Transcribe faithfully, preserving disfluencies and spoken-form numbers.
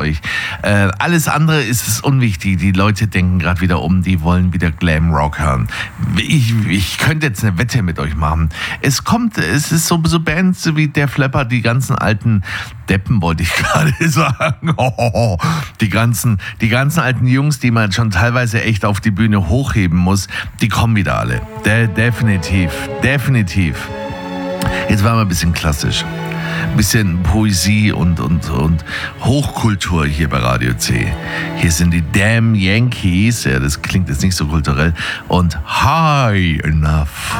Zeug. Äh, alles andere ist es unwichtig. Die Leute denken gerade wieder um, die wollen wieder Glamrock hören. Ich, ich könnte jetzt eine Wette mit euch machen. Es kommt, es ist so, so Bands wie der Flapper, die ganzen alten Deppen, wollte ich gerade sagen. Oh, die ganzen, die ganzen alten Jungs, die man schon teilweise echt auf die Bühne hochheben muss, die kommen wieder alle. De- definitiv, definitiv. Jetzt waren wir ein bisschen klassisch. Ein bisschen Poesie und, und, und Hochkultur hier bei Radio C. Hier sind die Damn Yankees, ja, das klingt jetzt nicht so kulturell, und High Enough.